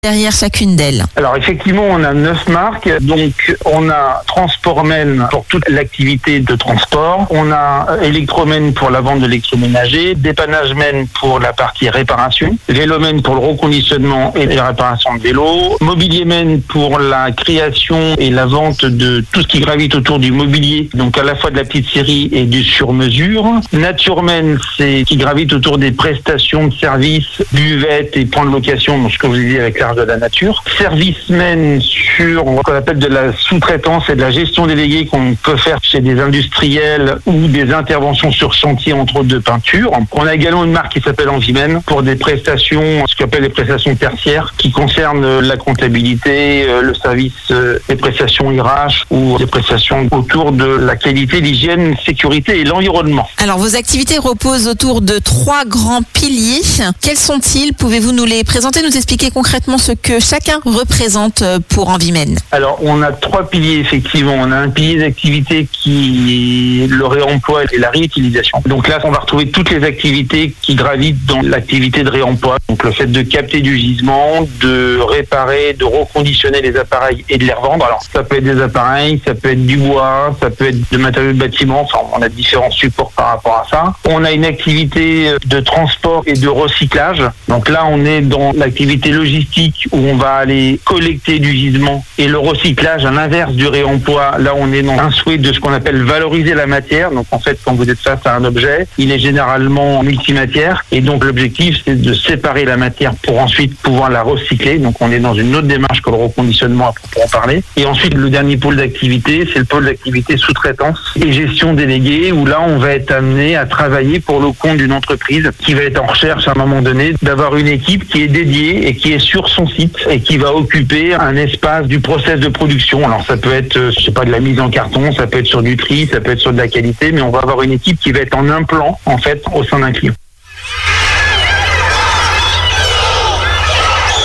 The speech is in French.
derrière chacune d'elles? Alors effectivement, on a 9 marques. Donc on a Transportmen pour toute l'activité de transport. On a Electromen pour la vente d'électroménager, Dépannagemen pour la partie réparation, Vélomen pour le reconditionnement et la réparation de vélos, Mobiliermen pour la création et la vente de tout ce qui gravite autour du mobilier, donc à la fois de la petite série et du sur-mesure. Naturmen, c'est qui gravite autour des prestations de services, buvettes et points de location, donc ce que vous disiez avec l'art de la nature. Servicemen sur ce qu'on appelle de la sous-traitance et de la gestion déléguée qu'on peut faire chez des industriels ou des interventions sur chantier, entre autres de peinture. On a également une marque qui s'appelle Envimen pour des prestations, ce qu'on appelle les prestations tertiaires, qui concernent la comptabilité, le service, les prestations RH ou des prestations autour de la qualité, l'hygiène, sécurité et l'environnement. Alors, vos activités reposent autour de 3 grands piliers. Quels sont-ils? Pouvez-vous nous les présenter, nous expliquer concrètement ce que chacun représente pour Envimen? Alors, on a 3 piliers, effectivement. On a un pilier d'activité qui est le réemploi et la réutilisation. Donc là, on va retrouver toutes les activités qui gravitent dans l'activité de réemploi. Donc le fait de capter du gisement, de réparer, de reconditionner les appareils et de les revendre. Alors, ça peut être des appareils, ça peut être du bois, ça peut être de matériaux de bâtiment. Enfin, on a différents supports par rapport à ça. On a une activité de transport et de recyclage. Donc là, on est dans l'activité logistique où on va aller collecter du gisement, et le recyclage, à l'inverse du réemploi. Là, on est dans un souhait de ce qu'on appelle valoriser la matière. Donc en fait, quand vous êtes face à un objet, il est généralement multimatière, et donc l'objectif, c'est de séparer la matière pour ensuite pouvoir la recycler. Donc on est dans une autre démarche que le reconditionnement, pour en parler. Et ensuite, le dernier pôle d'activité, c'est le pôle d'activité sous-traitance et gestion déléguée, où là, on va être amené à travailler pour le compte d'une entreprise qui va être en recherche à un moment donné d'avoir une équipe qui est dédiée et qui est sur son site et qui va occuper un espace du process de production. Alors ça peut être, de la mise en carton, ça peut être sur du tri, ça peut être sur de la qualité, mais on va avoir une équipe qui va être en implant, en fait, au sein d'un client.